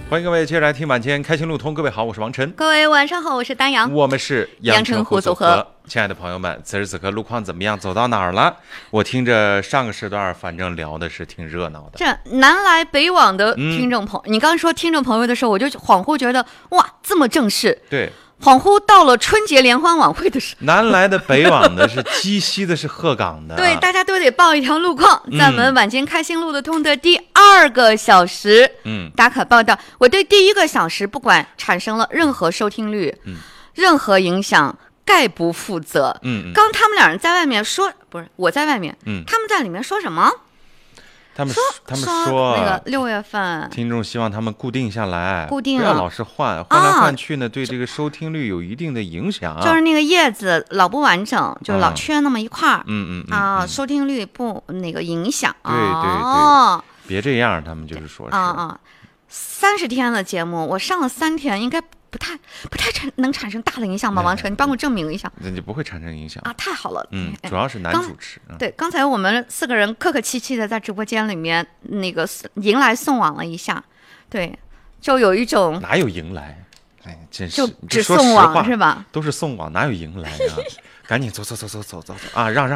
欢迎各位接着来听晚间开心路通。各位好，我是王晨。 各位晚上好，我是丹阳。 我们是阳澄湖组合。亲爱的朋友们，此时此刻路况怎么样？走到哪儿了？我听着上个时段反正聊的是挺热闹的。 这南来北往的听众朋友，你刚刚说听众朋友的时候，我就恍惚觉得哇，这么正式。 对。 恍惚到了春节联欢晚会的时候， 南来的北往的是鸡西的是鹤岗的， 对，大家都得报一条路况，在我们晚间开心路的通的第2个小时，打卡报道。我对第1个小时不管产生了任何收听率，任何影响，概不负责。刚他们两人在外面说，不是我在外面，他们在里面说什么？ 他们说那个6月份， 听众希望他们固定下来， 固定不要老是换来换去呢，对这个收听率有一定的影响。 就是那个叶子老不完整，就是老缺那么一块收听率不那个影响。 对，别这样，他们就是说 30天的节目，我上了3天，应该不太能产生大的影响吧？王晨，你帮我证明一下。 你不会产生影响啊！太好了， 主要是男主持。 对，刚才我们4个人客客气气的在直播间里面那个迎来送往了一下，对，就有一种哪有迎来？哎，真是就只送往是吧？ 都是送往，哪有迎来啊？赶紧走啊！让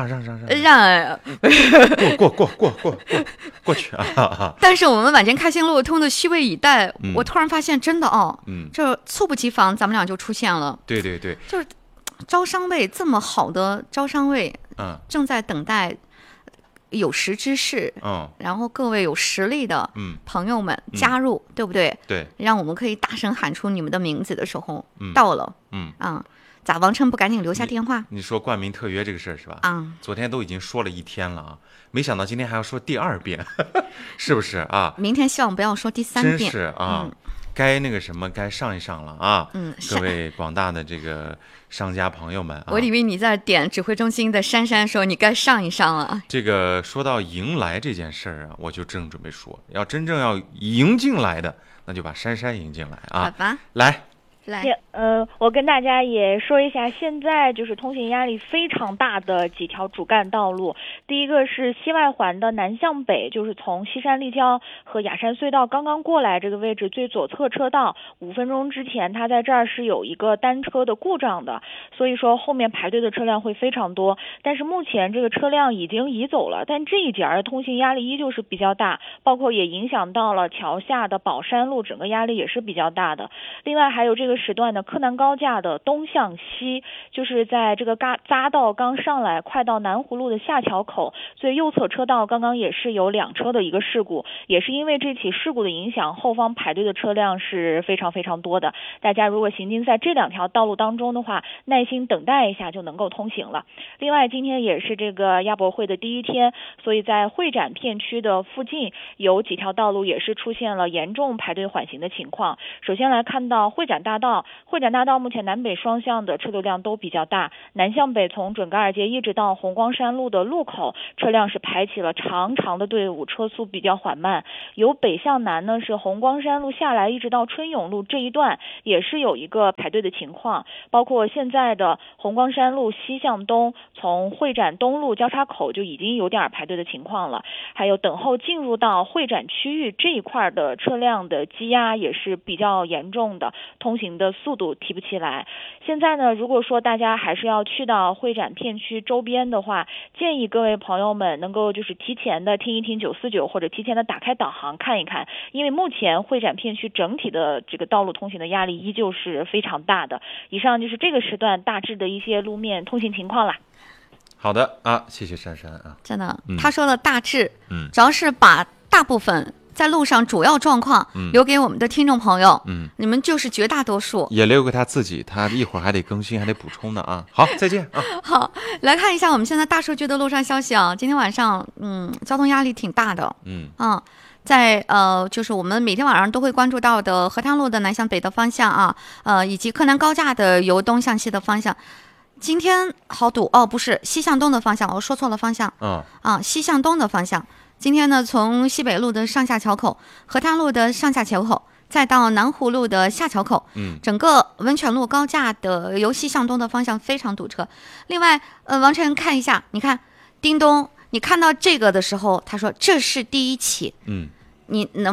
过去啊！ 但是我们晚间开心路通的虚位以待，我突然发现真的这猝不及防，咱们俩就出现了。 对， 就是招商位这么好的招商位，正在等待有识之士，然后各位有实力的朋友们加入，对不对？ 对， 让我们可以大声喊出你们的名字的时候，到了，咋王琛不赶紧留下电话？ 你说冠名特约这个事儿是吧？昨天都已经说了1天了啊，没想到今天还要说第2遍，是不是啊？ 明天希望不要说第3遍。 真是啊，该那个什么该上一上了啊！各位广大的这个商家朋友们， 我以为你在点指挥中心的珊珊说你该上一上了。 这个说到迎来这件事儿啊，我就正准备说，要真正要迎进来的，那就把珊珊迎进来啊！ 好吧， 来。 我跟大家也说一下，现在就是通行压力非常大的几条主干道路。第一个是西外环的南向北，就是从西山立交和雅山隧道刚刚过来这个位置最左侧车道，5分钟之前它在这儿是有一个单车的故障的，所以说后面排队的车辆会非常多。但是目前这个车辆已经移走了，但这一节儿通行压力依旧是比较大，包括也影响到了桥下的宝山路，整个压力也是比较大的。另外还有这个时段的柯南高架的东向西，就是在这个匝道刚上来快到南湖路的下桥口，最右侧车道刚刚也是有2车的一个事故，也是因为这起事故的影响，后方排队的车辆是非常非常多的。大家如果行经在这2条道路当中的话，耐心等待一下就能够通行了。另外今天也是这个亚博会的第1天，所以在会展片区的附近有几条道路也是出现了严重排队缓行的情况。首先来看到会展大道目前南北双向的车流量都比较大，南向北从准噶尔街一直到红光山路的路口，车辆是排起了长长的队伍，车速比较缓慢。由北向南呢，是红光山路下来一直到春永路这一段也是有一个排队的情况，包括现在的红光山路西向东，从会展东路交叉口就已经有点排队的情况了，还有等候进入到会展区域这一块的车辆的积压也是比较严重的，通行的速度提不起来。现在呢，如果说大家还是要去到会展片区周边的话，建议各位朋友们能够就是提前的听一听949，或者提前的打开导航看一看，因为目前会展片区整体的这个道路通行的压力依旧是非常大的。以上就是这个时段大致的一些路面通行情况啦。 好的啊，谢谢珊珊啊。 真的，他说的大致，主要是把大部分在路上主要状况留给我们的听众朋友，你们就是绝大多数， 也留给他自己，他一会儿还得更新，还得补充呢啊。好，再见啊。 好，来看一下我们现在大数据的路上消息啊。今天晚上，交通压力挺大的，在就是我们每天晚上都会关注到的河滩路的南向北的方向啊，以及柯南高架的由东向西的方向。今天好堵哦，不是西向东的方向，我说错了方向，西向东的方向。今天呢，从西北路的上下桥口、河滩路的上下桥口，再到南湖路的下桥口，整个温泉路高架的由西向东的方向非常堵车。另外，王晨看一下，你看叮咚，你看到这个的时候，他说这是第一起，你能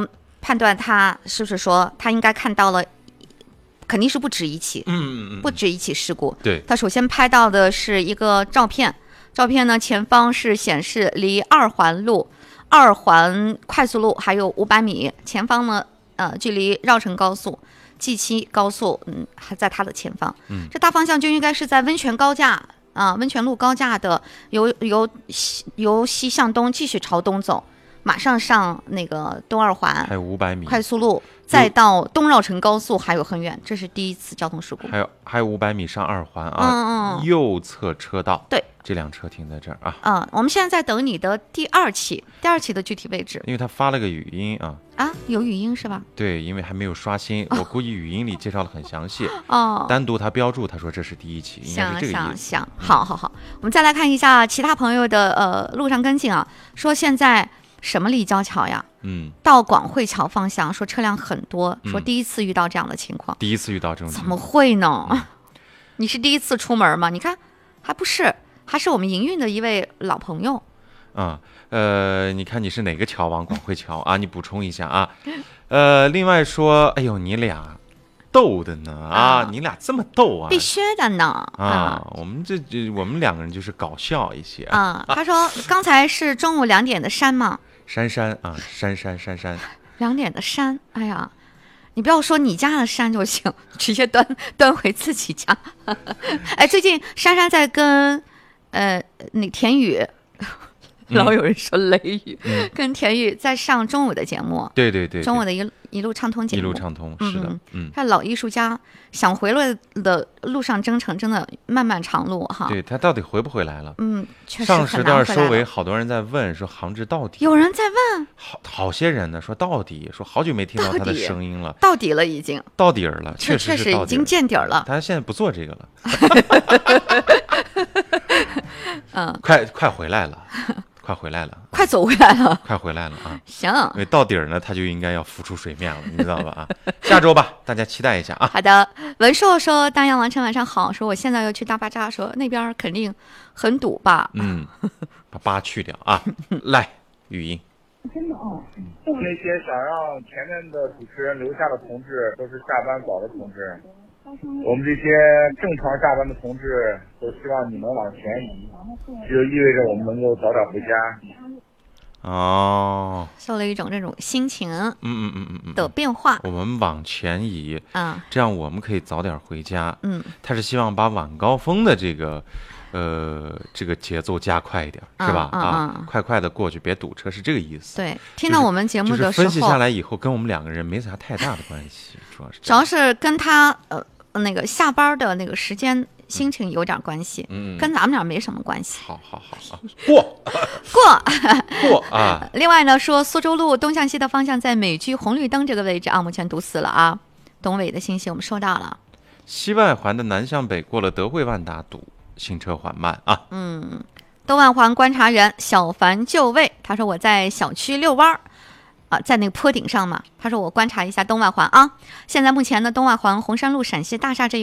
判断他是不是说他应该看到了，肯定是不止一起，不止一起事故。 对， 他首先拍到的是一个照片，照片呢前方是显示离2环路、2环快速路还有500米，前方呢距离绕城高速、G7高速还在它的前方。这大方向就应该是在温泉高架温泉路高架的由西向东继续朝东走，马上上那个东2环， 还有500米快速路，再到东绕城高速还有很远，这是第一次交通事故。 还有500米上2环啊，右侧车道。 对， 这辆车停在这儿啊。 我们现在在等你的第二期的具体位置， 因为他发了个语音有语音是吧？ 对，因为还没有刷新，我估计语音里介绍的很详细。单独他标注，他说这是第一期，应该是这个意思。 好，我们再来看一下其他朋友的路上跟进说现在什么立交桥呀？到广汇桥方向说车辆很多，说第一次遇到这样的情况。 第一次遇到这种情况， 怎么会呢？你是第一次出门吗？你看，还不是，还是我们营运的一位老朋友。 你看你是哪个桥往广汇桥你补充一下另外说，哎呦，你俩逗的呢你俩这么逗必须的呢我们两个人就是搞笑一些他说刚才是中午2点的山吗？ 山山 2点的山，哎呀，你不要说你家的山就行，直接端回自己家。最近珊珊在跟那田宇老有人说雷雨，跟田宇在上中午的节目， 对， 中午的一路畅通节目， 一路畅通，是的， 他老艺术家想回来的路上征程真的漫漫长路对，他到底回不回来了？ 确实上时段收尾，好多人在问说杭志到底， 有人在问， 好些人呢说到底，说好久没听到他的声音了， 到底了已经到底了，确实已经见底了。 他现在不做这个了，快回来了。快回来了， 快走回来了， 快回来了行， 因为到底呢，他就应该要浮出水面了，你知道吧下周吧，大家期待一下好的，文硕说：“当阳王晨晚上好。”说我现在要去大巴扎，说那边肯定很堵吧？ 把八去掉来语音。 真的那些想让前面的主持人留下的同志，都是下班早的同志。我们这些正常下班的同志都希望你们往前移，这就意味着我们能够早点回家。 受了一种这种心情的变化。 我们往前移这样我们可以早点回家。他是希望把晚高峰的这个节奏加快一点，是吧？快的过去，别堵车，是这个意思。 对，听到我们节目的时候， 分析下来以后，跟我们两个人没啥太大的关系， 主要是跟他那个下班的那个时间心情有点关系，跟咱们俩没什么关系。 好，过另外呢，说苏州路东向西的方向在美居红绿灯这个位置目前堵死了董伟的信息我们收到了。 西外环的南向北过了德惠万达堵，行车缓慢东万环观察员小凡就位，他说我在小区遛弯在那个坡顶上嘛，他说我观察一下东万环现在目前呢东万环红山路陕西大厦这